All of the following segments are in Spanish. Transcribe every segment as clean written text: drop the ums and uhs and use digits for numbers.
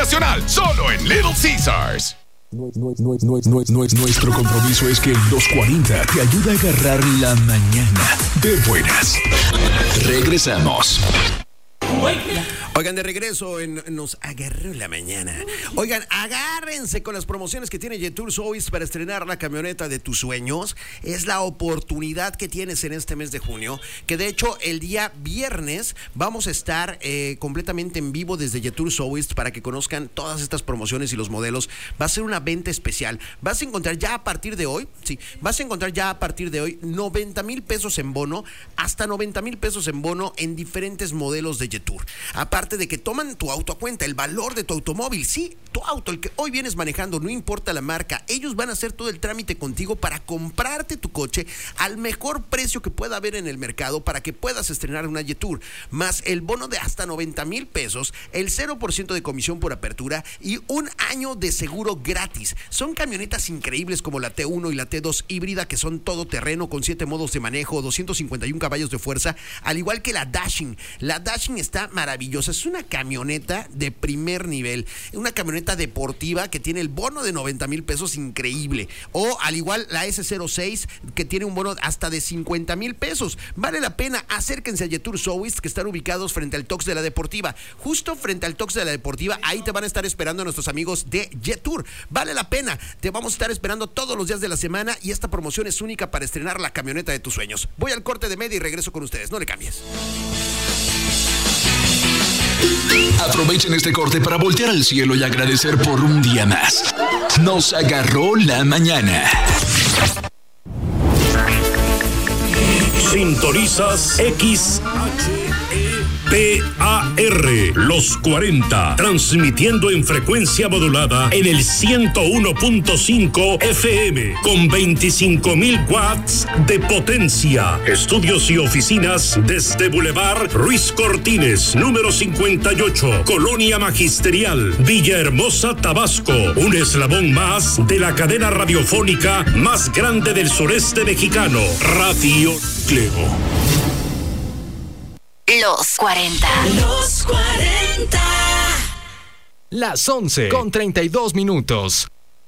nacional, solo en Little Caesars. Nuestro compromiso es que los 40 te ayuda a agarrar la mañana de buenas. Regresamos. Oigan, de regreso Nos agarró la mañana. Oigan, agárrense con las promociones que tiene Jetour Sois para estrenar la camioneta de tus sueños. Es la oportunidad que tienes en este mes de junio, que de hecho el día viernes vamos a estar completamente en vivo desde Jetour Sois para que conozcan todas estas promociones y los modelos. Va a ser una venta especial. Vas a encontrar ya a partir de hoy, 90,000 pesos en bono, hasta 90,000 pesos en bono en diferentes modelos de Jetour. Aparte de que toman tu auto a cuenta, el valor de tu automóvil, sí, tu auto, el que hoy vienes manejando, no importa la marca, ellos van a hacer todo el trámite contigo para comprarte tu coche al mejor precio que pueda haber en el mercado para que puedas estrenar una Jetour, más el bono de hasta 90,000 pesos, el 0% de comisión por apertura y un año de seguro gratis. Son camionetas increíbles como la T1 y la T2 híbrida, que son todoterreno con 7 modos de manejo, 251 caballos de fuerza, al igual que la Dashing. La Dashing está maravillosa, es una camioneta de primer nivel, una camioneta deportiva que tiene el bono de 90,000 pesos increíble, o al igual la S06 que tiene un bono hasta de 50,000 pesos. Vale la pena, acérquense a Jetour Sois, que están ubicados frente al Tox de la Deportiva, justo frente al Tox de la Deportiva. Ahí te van a estar esperando nuestros amigos de Jetour. Vale la pena, te vamos a estar esperando todos los días de la semana y esta promoción es única para estrenar la camioneta de tus sueños. Voy al corte de media y regreso con ustedes, no le cambies. Aprovechen este corte para voltear al cielo y agradecer por un día más. Nos agarró la mañana. Sintonizas XHEPAR, los 40, transmitiendo en frecuencia modulada en el 101.5 FM, con 25,000 watts de potencia. Estudios y oficinas desde Boulevard Ruiz Cortines, número 58, Colonia Magisterial, Villahermosa, Tabasco. Un eslabón más de la cadena radiofónica más grande del sureste mexicano, Radio Cleo. Los 40. Los 40. Las 11:32.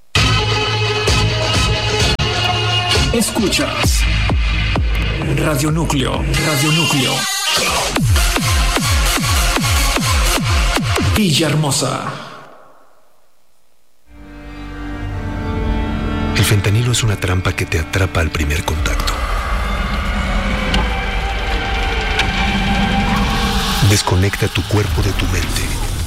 Escuchas Radio Núcleo. Villahermosa. El fentanilo es una trampa que te atrapa al primer contacto. Desconecta tu cuerpo de tu mente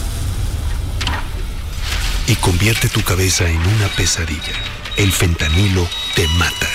y convierte tu cabeza en una pesadilla. El fentanilo te mata.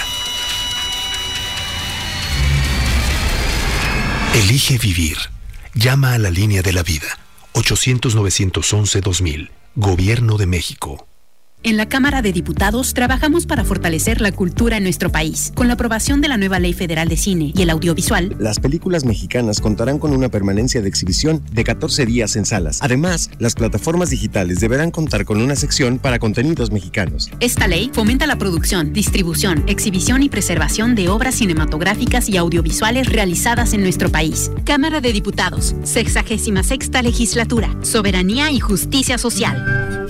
Elige vivir. Llama a la línea de la vida. 800-911-2000. Gobierno de México. En la Cámara de Diputados trabajamos para fortalecer la cultura en nuestro país. Con la aprobación de la nueva Ley Federal de Cine y el Audiovisual, las películas mexicanas contarán con una permanencia de exhibición de 14 días en salas. Además, las plataformas digitales deberán contar con una sección para contenidos mexicanos. Esta ley fomenta la producción, distribución, exhibición y preservación de obras cinematográficas y audiovisuales realizadas en nuestro país. Cámara de Diputados, 66ª Legislatura, Soberanía y Justicia Social.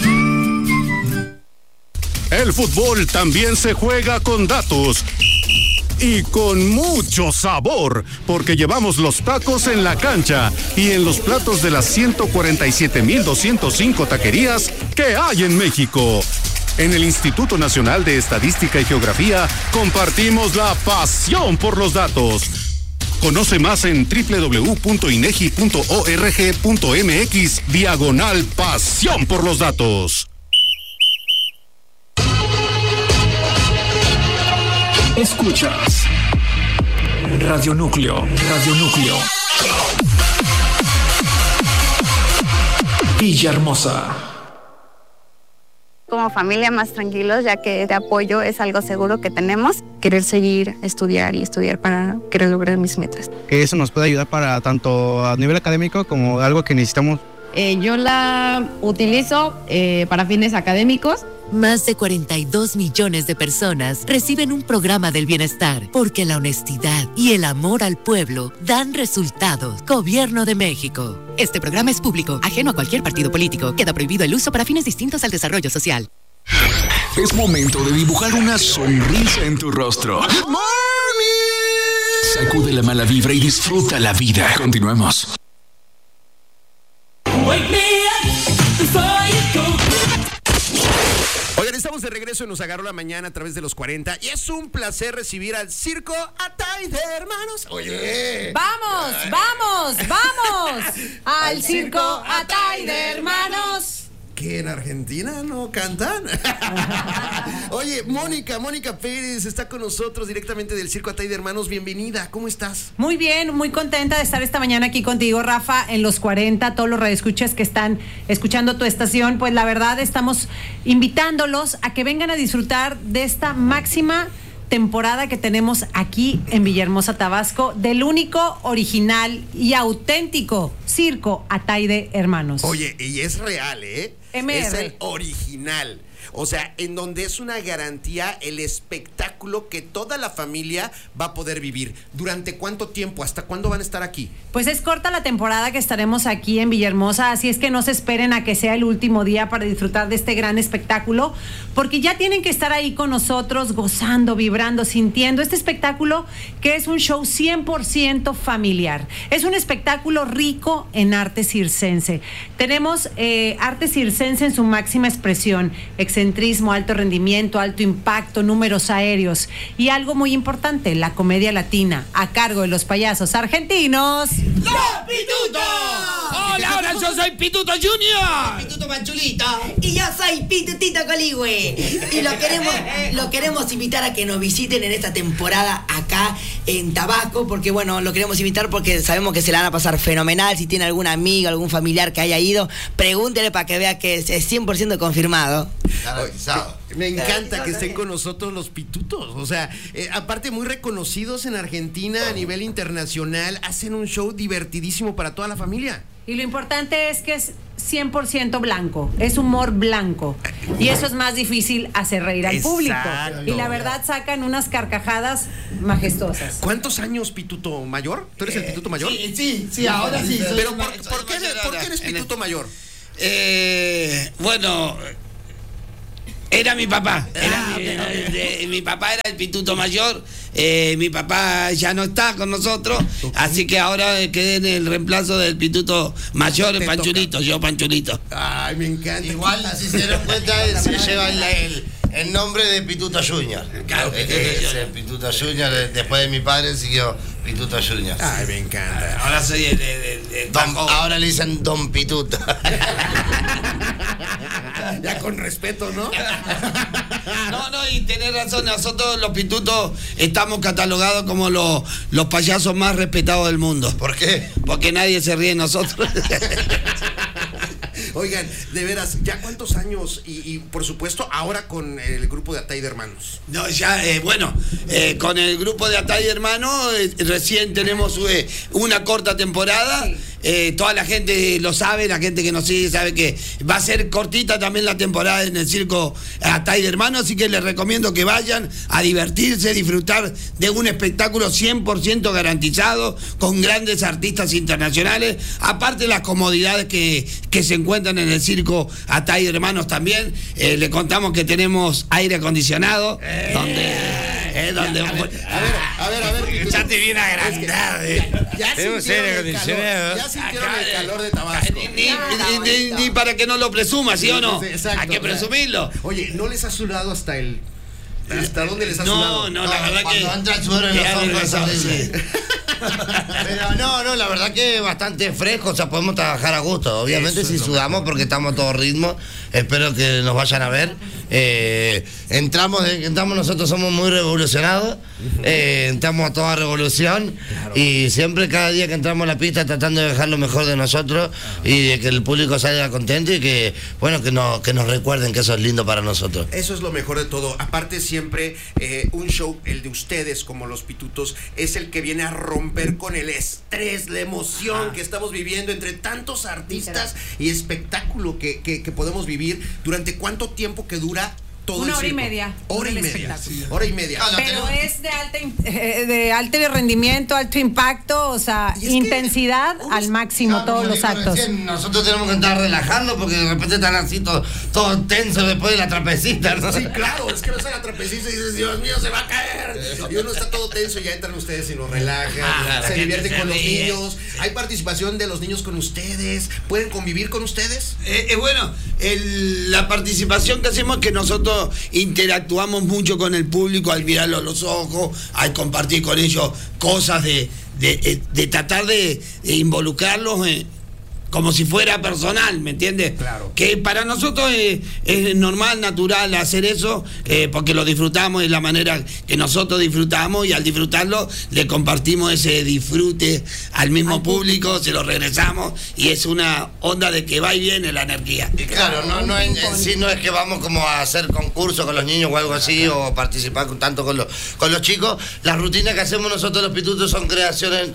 El fútbol también se juega con datos y con mucho sabor, porque llevamos los tacos en la cancha y en los platos de las 147,205 taquerías que hay en México. En el Instituto Nacional de Estadística y Geografía compartimos la pasión por los datos. Conoce más en www.inegi.org.mx/pasión por los datos. Escuchas Radio Núcleo. Villahermosa. Como familia más tranquilos, ya que de apoyo es algo seguro que tenemos. Querer seguir, estudiar para querer lograr mis metas. Que eso nos puede ayudar para tanto a nivel académico como algo que necesitamos Yo la utilizo para fines académicos. Más de 42 millones de personas reciben un programa del bienestar porque la honestidad y el amor al pueblo dan resultados. Gobierno de México. Este programa es público, ajeno a cualquier partido político. Queda prohibido el uso para fines distintos al desarrollo social. Es momento de dibujar una sonrisa en tu rostro. ¡Good morning! Sacude la mala vibra y disfruta la vida. Continuemos. Oigan, estamos de regreso y nos agarró la mañana a través de los 40 y es un placer recibir al Circo Atay de Hermanos. Oye. ¡Vamos, vamos, vamos! Al Circo Atay de Hermanos. ¿Qué, en Argentina no cantan? Oye, Mónica Pérez está con nosotros directamente del Circo Atay de Hermanos. Bienvenida, ¿cómo estás? Muy bien, muy contenta de estar esta mañana aquí contigo, Rafa, en los 40, todos los radioescuchas que están escuchando tu estación. Pues la verdad estamos invitándolos a que vengan a disfrutar de esta máxima temporada que tenemos aquí en Villahermosa, Tabasco, del único, original y auténtico Circo Atay de Hermanos. Oye, y es real, ¿eh? MR. Es el original. O sea, en donde es una garantía el espectáculo que toda la familia va a poder vivir. ¿Durante cuánto tiempo? ¿Hasta cuándo van a estar aquí? Pues es corta la temporada que estaremos aquí en Villahermosa, así es que no se esperen a que sea el último día para disfrutar de este gran espectáculo, porque ya tienen que estar ahí con nosotros, gozando, vibrando, sintiendo este espectáculo que es un show 100% familiar. Es un espectáculo rico en arte circense. Tenemos arte circense en su máxima expresión, excentrismo, alto rendimiento, alto impacto, números aéreos y algo muy importante, la comedia latina a cargo de los payasos argentinos ¡Los Pitutos! Hola, yo soy Pituto Junior. Pituto Manchulito. Y yo soy Pitutito Coligüe. Y lo queremos invitar a que nos visiten en esta temporada acá en Tabasco, porque bueno, lo queremos invitar porque sabemos que se la van a pasar fenomenal. Si tiene algún amigo, algún familiar que haya ido, pregúntele para que vea que es 100% confirmado. Me encanta que estén con nosotros los Pitutos. O sea, aparte muy reconocidos en Argentina a nivel internacional, hacen un show divertidísimo para toda la familia. Y lo importante es que es 100% blanco, es humor blanco. Y eso es más difícil hacer reír al público. Y la verdad sacan unas carcajadas majestuosas. ¿Cuántos años, Pituto Mayor? ¿Tú eres el Pituto Mayor? Sí, ahora sí. Pero ¿por qué eres Pituto Mayor? Bueno, era mi papá. Mi papá era el Pituto Mayor. Mi papá ya no está con nosotros, así que ahora quedé en el reemplazo del Pituto Mayor, en Panchulito, yo Panchulito. Ay, me encanta. Igual, si se dieron cuenta, se lleva el nombre de Pituto Junior. Claro, el Pituto Junior, después de mi padre siguió Pituto Junior. Ay, me encanta. Ahora soy el ahora le dicen Don Pituto. Ya con respeto, ¿no? No, y tenés razón, nosotros los Pitutos estamos catalogados como los payasos más respetados del mundo. ¿Por qué? Porque nadie se ríe de nosotros. Oigan, de veras, ¿ya cuántos años? Y por supuesto, ahora con el grupo de Atay de Hermanos. No, ya, con el grupo de Atay de Hermanos, recién tenemos una corta temporada. Sí. Toda la gente lo sabe, la gente que nos sigue sabe que va a ser cortita también la temporada en el Circo Atay de Hermanos, así que les recomiendo que vayan a divertirse, disfrutar de un espectáculo 100% garantizado, con grandes artistas internacionales, aparte de las comodidades que se encuentran en el Circo Atay de Hermanos también. Le contamos que tenemos aire acondicionado, donde a ver, ya te viene agrandado. Ya tenemos aire acondicionado. Ya sintieron el calor de Tabasco. Ni para que no lo presuma, ¿sí o no? Exacto, hay que presumirlo. Oye, ¿no les ha sudado hasta dónde les ha sudado? No, la verdad que cuando entra el sudor en los ojos. Pero no, la verdad que es bastante fresco, o sea, podemos trabajar a gusto. Obviamente si sudamos porque estamos a todo ritmo, espero que nos vayan a ver. Entramos nosotros somos muy revolucionados, entramos a toda revolución, y siempre cada día que entramos a la pista tratando de dejar lo mejor de nosotros y de que el público salga contento y que nos recuerden que eso es lindo para nosotros. Eso es lo mejor de todo. Aparte siempre un show, el de ustedes como los Pitutos, es el que viene a romper con el estrés, la emoción que estamos viviendo entre tantos artistas y espectáculo que podemos vivir. ¿Durante cuánto tiempo que dura todo una el hora y circo? media. Hora y media. Hora y media. Pero es de alto rendimiento, alto impacto, o sea, intensidad al máximo todos los actos. Nosotros tenemos que estar relajando porque de repente están así todo tenso después de la trapecista, ¿no? Sí, claro, es que ves a la trapecista y dices, Dios mío, se va a caer. Y uno está todo tenso y ya entran ustedes y nos relajan, se divierten con los niños. Hay participación de los niños con ustedes. ¿Pueden convivir con ustedes? Bueno, la participación que hacemos es que nosotros interactuamos mucho con el público al mirarlo a los ojos, al compartir con ellos cosas de tratar de involucrarlos como si fuera personal, ¿me entiendes? Claro. Que para nosotros es normal, natural hacer eso, porque lo disfrutamos de la manera que nosotros disfrutamos, y al disfrutarlo le compartimos ese disfrute al mismo público, se lo regresamos, y es una onda de que va y viene la energía. Y claro, no en sí no es que vamos como a hacer concursos con los niños o algo así, o participar tanto con los chicos. Las rutinas que hacemos nosotros los Pitutos son creaciones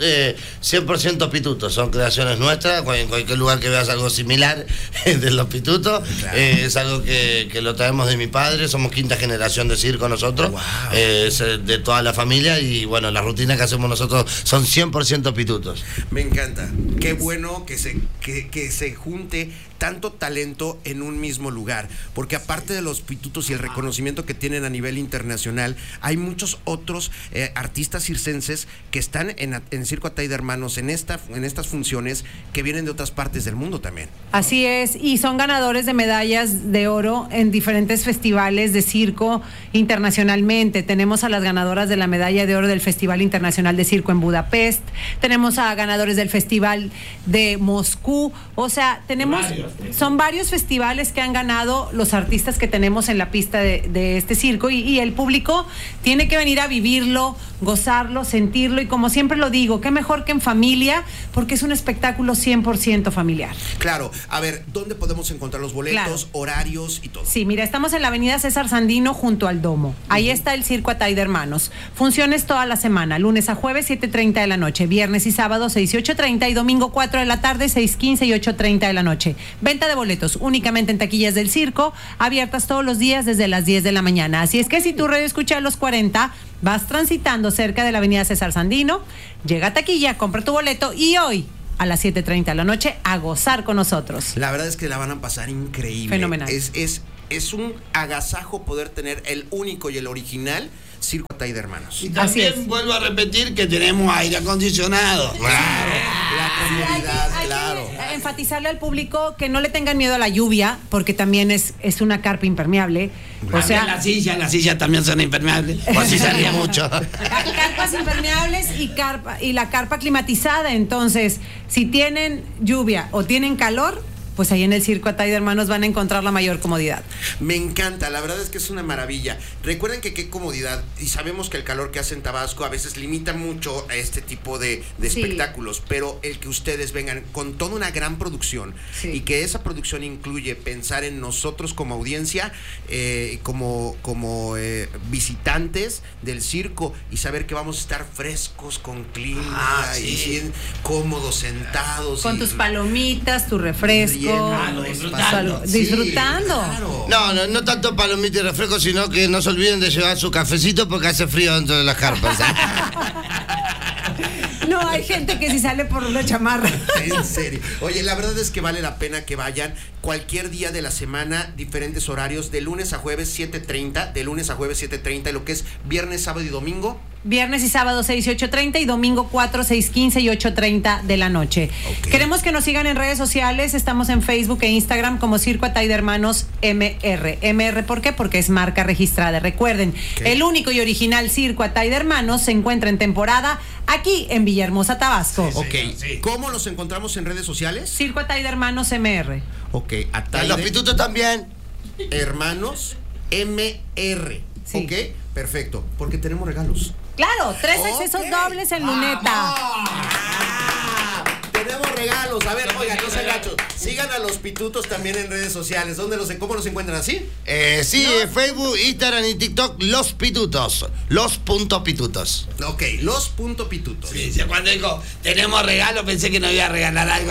100% Pitutos, son creaciones nuestras. En cualquier lugar que veas algo similar de los Pitutos, claro. Es algo que lo traemos de mi padre, somos quinta generación de circo nosotros, wow. Es de toda la familia, y bueno, las rutinas que hacemos nosotros son 100% Pitutos. Me encanta, qué bueno que se junte tanto talento en un mismo lugar, porque aparte de los Pitutos y el reconocimiento que tienen a nivel internacional, hay muchos otros artistas circenses que están en Circo Atay de Hermanos, en estas funciones, que vienen de otras partes del mundo también. Así es, y son ganadores de medallas de oro en diferentes festivales de circo internacionalmente. Tenemos a las ganadoras de la medalla de oro del Festival Internacional de Circo en Budapest, tenemos a ganadores del Festival de Moscú, o sea, tenemos... Son varios festivales que han ganado los artistas que tenemos en la pista de este circo, y el público tiene que venir a vivirlo, gozarlo, sentirlo, y como siempre lo digo, qué mejor que en familia, porque es un espectáculo 100% familiar. Claro, a ver, ¿dónde podemos encontrar los boletos, horarios y todo? Sí, mira, estamos en la avenida César Sandino junto al Domo. Ahí está el Circo Atay de Hermanos. Funciones toda la semana, lunes a jueves 7:30 de la noche, viernes y sábado 6 y 8:30, y domingo 4 de la tarde 6:15 y 8:30 de la noche. Venta de boletos únicamente en taquillas del circo, abiertas todos los días desde las 10 de la mañana. Así es que si tu radio escucha a los 40, vas transitando cerca de la avenida César Sandino, llega a taquilla, compra tu boleto, y hoy a las 7:30 de la noche a gozar con nosotros. La verdad es que la van a pasar increíble. Fenomenal. Es un agasajo poder tener el único y el original Circo Atay de Hermanos. Y también vuelvo a repetir que tenemos aire acondicionado. Claro, la comodidad, claro. Hay que enfatizarle al público que no le tengan miedo a la lluvia, porque también es una carpa impermeable. O sea, las sillas también son impermeables. O así salía mucho. Carpas impermeables y la carpa climatizada. Entonces, si tienen lluvia o tienen calor, pues ahí en el Circo Atay de Hermanos van a encontrar la mayor comodidad. Me encanta, la verdad es que es una maravilla. Recuerden que qué comodidad, y sabemos que el calor que hace en Tabasco a veces limita mucho a este tipo de espectáculos, pero el que ustedes vengan con toda una gran producción, y que esa producción incluye pensar en nosotros como audiencia, como visitantes del circo, y saber que vamos a estar frescos, con clima, y cómodos, sentados. Con tus palomitas, tu refresco. Disfrutando. Sí, claro. No tanto palomita y refresco, sino que no se olviden de llevar su cafecito porque hace frío dentro de las carpas. No, hay gente que si sale por una chamarra. En serio. Oye, la verdad es que vale la pena que vayan cualquier día de la semana, diferentes horarios, de lunes a jueves 7:30, y lo que es viernes, sábado y domingo. Viernes y sábado 6 y 8:30, y domingo 4, 6:15 y 8:30 de la noche. Okay. Queremos que nos sigan en redes sociales. Estamos en Facebook e Instagram como Circo Atay de Hermanos MR. MR, ¿por qué? Porque es marca registrada. Recuerden, el único y original Circo Atay de Hermanos se encuentra en temporada aquí en Villahermosa, Tabasco. Sí. ¿Cómo los encontramos en redes sociales? Circo Atay de Hermanos MR. Ok, Atay. Los Pitutos también. Hermanos MR. Sí. ¿Ok? Perfecto. Porque tenemos regalos. Claro, 3 accesos dobles en Luneta. Tenemos regalos. A ver, oigan, no sean gachos. Sigan a los pitutos también en redes sociales. ¿Cómo los encuentran así? Sí, Facebook, Instagram y TikTok, Los Pitutos. Los.pitutos. Ok, los.pitutos. Sí, cuando dijo, tenemos regalo, pensé que nos iba a regalar algo.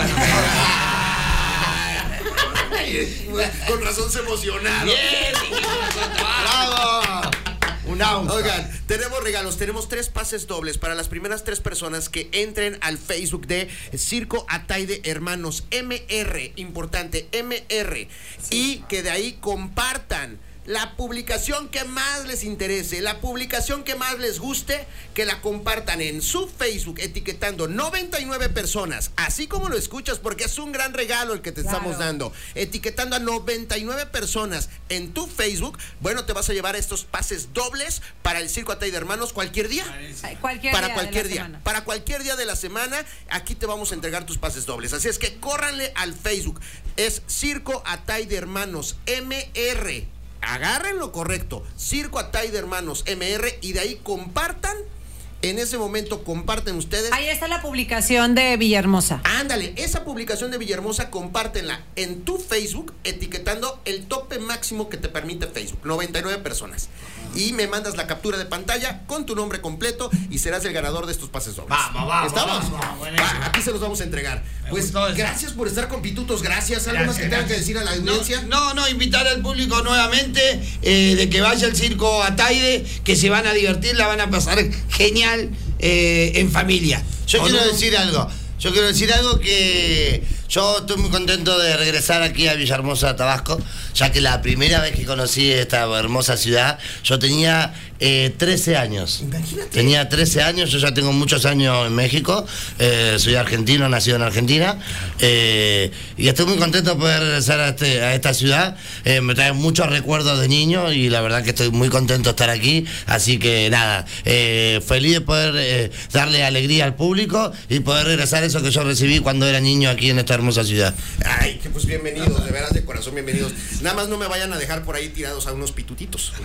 Con razón se emocionaron. Bien, ¡Bravo! Un auto. Oigan, tenemos regalos, tenemos 3 pases dobles para las primeras 3 personas que entren al Facebook de Circo Ataide Hermanos MR, importante, MR, y que de ahí compartan la publicación que más les interese, la publicación que más les guste, que la compartan en su Facebook etiquetando 99 personas, así como lo escuchas, porque es un gran regalo el que te estamos dando. Etiquetando a 99 personas en tu Facebook, bueno, te vas a llevar estos pases dobles para el Circo Ataide Hermanos cualquier día. Para cualquier día de la semana, aquí te vamos a entregar tus pases dobles. Así es que córranle al Facebook. Es Circo Ataide Hermanos MR. Agarren lo correcto, Circo Ataide Hermanos MR, y de ahí compartan. En ese momento comparten ustedes. Ahí está la publicación de Villahermosa. Ándale, esa publicación de Villahermosa compártenla en tu Facebook etiquetando el tope máximo que te permite Facebook, 99 personas. Y me mandas la captura de pantalla con tu nombre completo y serás el ganador de estos pases dobles. Vamos. ¿Estamos? Aquí se los vamos a entregar. Pues gracias por estar con Pitutos, gracias. ¿Algo más que tengan que decir a la audiencia? No, invitar al público nuevamente de que vaya al Circo Ataide, que se van a divertir, la van a pasar genial en familia. Yo quiero decir algo que yo estoy muy contento de regresar aquí a Villahermosa, Tabasco, ya que la primera vez que conocí esta hermosa ciudad, yo tenía 13 años. Imagínate. Tenía 13 años, yo ya tengo muchos años en México, soy argentino, nacido en Argentina, y estoy muy contento de poder regresar a esta ciudad. Me trae muchos recuerdos de niño y la verdad que estoy muy contento de estar aquí, así que nada, feliz de poder darle alegría al público y poder regresar eso que yo recibí cuando era niño aquí en esta hermosa ciudad. Ay, que pues bienvenidos, de veras de corazón bienvenidos. Nada más no me vayan a dejar por ahí tirados a unos pitutitos.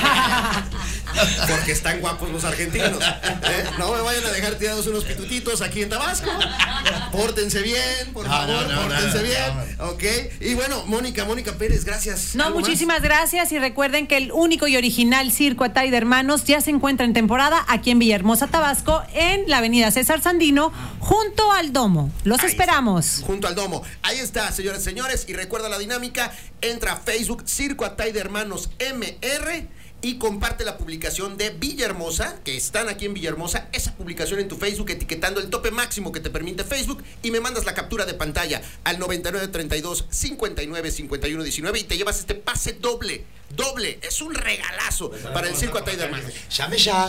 Porque están guapos los argentinos. No me vayan a dejar tirados unos pitutitos aquí en Tabasco. Pórtense bien, por favor, pórtense bien. Ok. Y bueno, Mónica Pérez, gracias. No, muchísimas gracias. Y recuerden que el único y original Circo Ataide Hermanos ya se encuentra en temporada aquí en Villahermosa, Tabasco, en la avenida César Sandino, junto al Domo. Los esperamos. Junto al Domo. Ahí está, señoras y señores. Y recuerda la dinámica. Entra a Facebook Circo Ataide Hermanos MR y comparte la publicación de Villahermosa, que están aquí en Villahermosa, esa publicación en tu Facebook etiquetando el tope máximo que te permite Facebook, y me mandas la captura de pantalla al 9932 59 51 19 y te llevas este pase doble. Es un regalazo para el Circo Ataide Hermanos. Llame ya.